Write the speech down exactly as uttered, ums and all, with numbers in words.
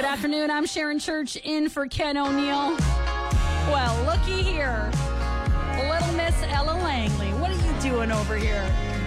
Good afternoon. I'm Sharon Church in for Ken O'Neill. Well, looky here. Little Miss Ella Langley. What are you doing over here?